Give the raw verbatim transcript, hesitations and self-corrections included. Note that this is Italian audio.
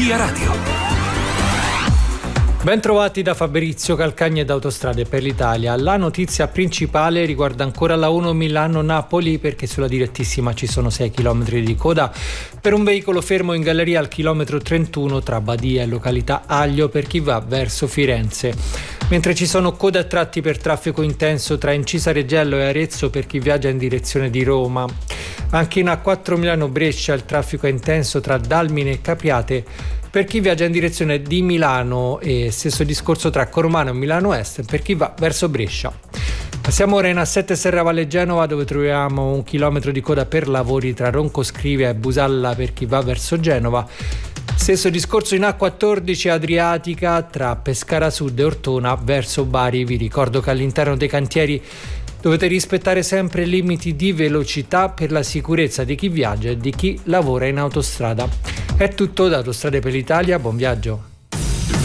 Via Radio. Ben trovati da Fabrizio Calcagni ed Autostrade per l'Italia. La notizia principale riguarda ancora la uno Milano-Napoli, perché sulla direttissima ci sono sei chilometri di coda per un veicolo fermo in galleria al chilometro trentuno tra Badia e località Aglio per chi va verso Firenze. Mentre ci sono code a tratti per traffico intenso tra Incisa Reggello e Arezzo per chi viaggia in direzione di Roma. Anche in A quattro Milano-Brescia il traffico è intenso tra Dalmine e Capriate per chi viaggia in direzione di Milano, e stesso discorso tra Cormano e Milano Est per chi va verso Brescia. Passiamo ora in A sette Serravalle Genova, dove troviamo un chilometro di coda per lavori tra Ronco Scrivia e Busalla per chi va verso Genova. Stesso discorso in A quattordici Adriatica tra Pescara Sud e Ortona verso Bari. Vi ricordo che all'interno dei cantieri dovete rispettare sempre i limiti di velocità per la sicurezza di chi viaggia e di chi lavora in autostrada. È tutto da Autostrade per l'Italia, buon viaggio.